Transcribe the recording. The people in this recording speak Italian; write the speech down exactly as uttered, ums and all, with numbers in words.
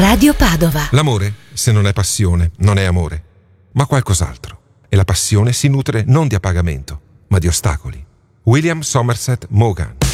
Radio Padova. L'amore, se non è passione, non è amore, ma qualcos'altro. E la passione si nutre non di appagamento, ma di ostacoli. William Somerset Maugham.